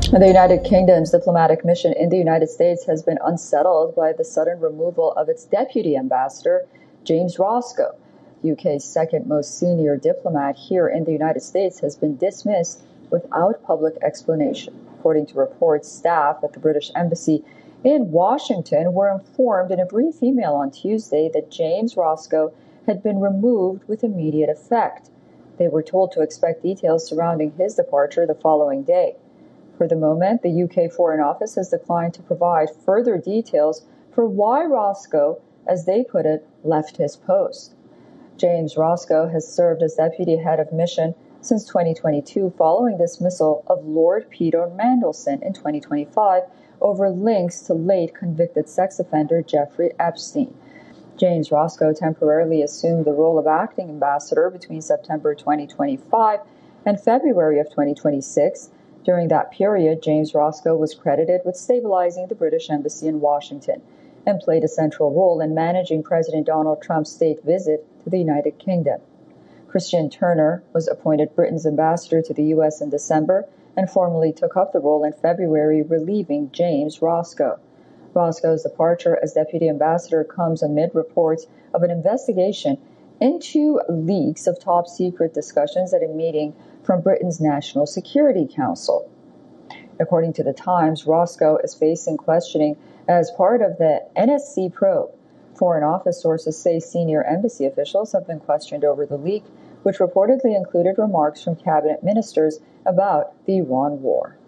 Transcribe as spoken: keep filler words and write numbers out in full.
The United Kingdom's diplomatic mission in the United States has been unsettled by the sudden removal of its deputy ambassador, James Roscoe. U K's second most senior diplomat here in the United States has been dismissed without public explanation. According to reports, staff at the British Embassy in Washington were informed in a brief email on Tuesday that James Roscoe had been removed with immediate effect. They were told to expect details surrounding his departure the following day. For the moment, the U K Foreign Office has declined to provide further details for why Roscoe, as they put it, left his post. James Roscoe has served as deputy head of mission since twenty twenty-two, following dismissal of Lord Peter Mandelson in twenty twenty-five over links to late convicted sex offender Jeffrey Epstein. James Roscoe temporarily assumed the role of acting ambassador between September twenty twenty-five and February of twenty twenty-six. During that period, James Roscoe was credited with stabilizing the British Embassy in Washington and played a central role in managing President Donald Trump's state visit to the United Kingdom. Christian Turner was appointed Britain's ambassador to the U S in December and formally took up the role in February, relieving James Roscoe. Roscoe's departure as deputy ambassador comes amid reports of an investigation into leaks of top-secret discussions at a meeting from Britain's National Security Council. According to The Times, Roscoe is facing questioning as part of the N S C probe. Foreign Office sources say senior embassy officials have been questioned over the leak, which reportedly included remarks from cabinet ministers about the Iran war.